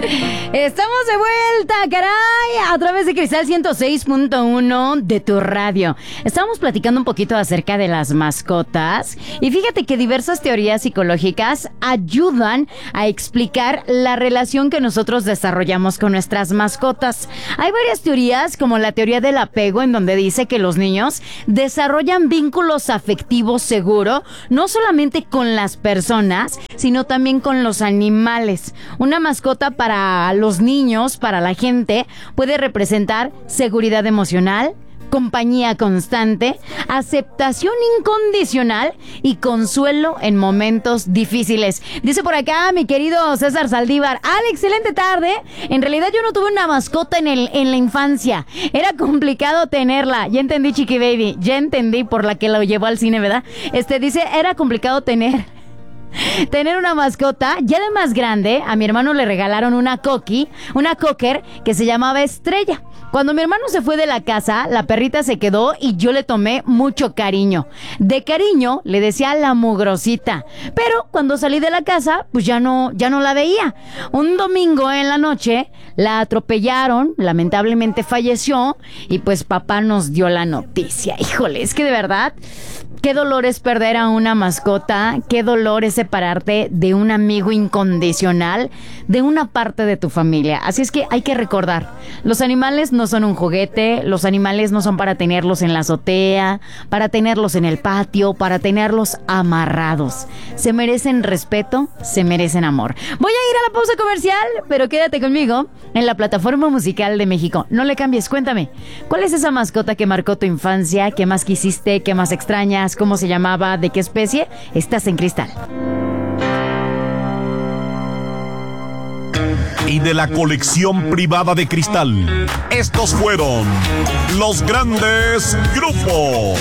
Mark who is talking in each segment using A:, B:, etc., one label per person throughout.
A: Estamos de vuelta, caray, a través de Cristal 106.1 de tu radio. Estamos platicando un poquito acerca de las mascotas y fíjate que diversas teorías psicológicas ayudan a explicar la relación que nosotros desarrollamos con nuestras mascotas. Hay varias teorías, como la teoría del apego, en donde dice que los niños desarrollan vínculos afectivos seguros, no solamente con las personas, sino también con los animales. Una mascota para los niños, para la gente, puede representar seguridad emocional, compañía constante, aceptación incondicional y consuelo en momentos difíciles. Dice por acá mi querido César Saldívar: Alex, excelente tarde. En realidad yo no tuve una mascota en la infancia. Era complicado tenerla. Ya entendí, Chiqui Baby. Ya entendí por la que lo llevó al cine, ¿verdad? Dice, era complicado tener una mascota. Ya de más grande, a mi hermano le regalaron una cocker que se llamaba Estrella. Cuando mi hermano se fue de la casa, la perrita se quedó y yo le tomé mucho cariño. De cariño le decía la mugrosita. Pero cuando salí de la casa, pues ya no la veía. Un domingo en la noche la atropellaron, lamentablemente falleció y pues papá nos dio la noticia. Híjole, es que de verdad, qué dolor es perder a una mascota, qué dolor es separarte de un amigo incondicional, de una parte de tu familia. Así es que hay que recordar, los animales no son un juguete, los animales no son para tenerlos en la azotea, para tenerlos en el patio, para tenerlos amarrados. Se merecen respeto, se merecen amor. Voy a ir a la pausa comercial, pero quédate conmigo en la plataforma musical de México. No le cambies, cuéntame, ¿cuál es esa mascota que marcó tu infancia? ¿Qué más quisiste? ¿Qué más extrañas? ¿Cómo se llamaba? ¿De qué especie? Estás en Cristal.
B: Y de la colección privada de Cristal, estos fueron los grandes grupos.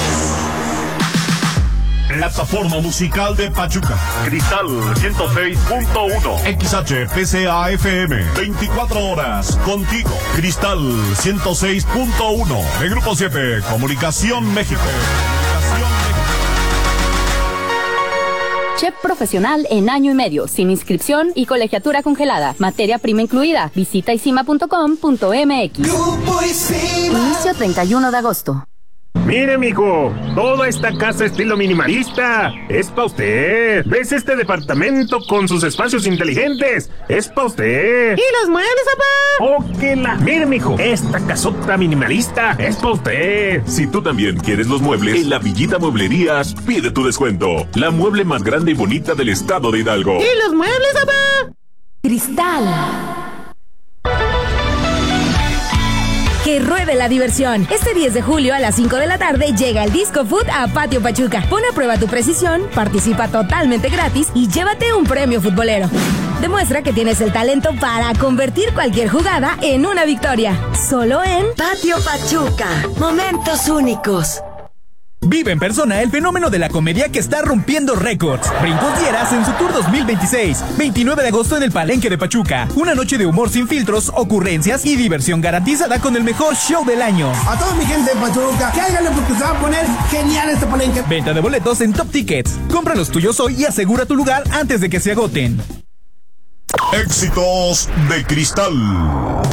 B: Plataforma musical de Pachuca.
C: Cristal 106.1.
B: XHPCA FM. 24 horas contigo. Cristal 106.1. De Grupo 7. Comunicación México.
D: Chef profesional en año y medio, sin inscripción y colegiatura congelada. Materia prima incluida. Visita isima.com.mx. Inicio 31 de agosto.
C: Mire, mijo, toda esta casa estilo minimalista es pa' usted. ¿Ves este departamento con sus espacios inteligentes? Es pa' usted.
E: ¿Y los muebles, papá?
C: Mire, mijo, esta casota minimalista es pa' usted.
F: Si tú también quieres los muebles, en La Villita Mueblerías pide tu descuento. La mueble más grande y bonita del estado de Hidalgo.
E: ¿Y los muebles, papá?
G: Cristal. Que ruede la diversión. Este 10 de julio a las 5 de la tarde llega el Disco Food a Patio Pachuca. Pon a prueba tu precisión, participa totalmente gratis y llévate un premio futbolero. Demuestra que tienes el talento para convertir cualquier jugada en una victoria. Solo en
H: Patio Pachuca. Momentos únicos.
I: Vive en persona el fenómeno de la comedia que está rompiendo récords. Brincos Dieras en su tour 2026. 29 de agosto en el Palenque de Pachuca. Una noche de humor sin filtros, ocurrencias y diversión garantizada con el mejor show del año.
J: A toda mi gente de Pachuca, cáiganle porque se va a poner genial este Palenque.
I: Venta de boletos en Top Tickets. Compra los tuyos hoy y asegura tu lugar antes de que se agoten.
B: Éxitos de Cristal.